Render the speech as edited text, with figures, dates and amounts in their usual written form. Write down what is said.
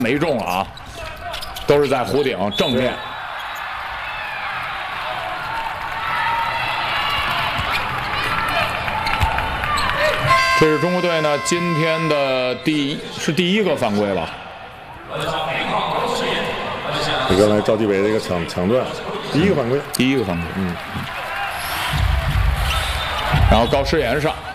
没中了啊，都是在弧顶正面。这是中国队呢今天的第一个犯规吧？ 刚才赵继伟的一个抢断，第一个犯规。 然后高诗岩上。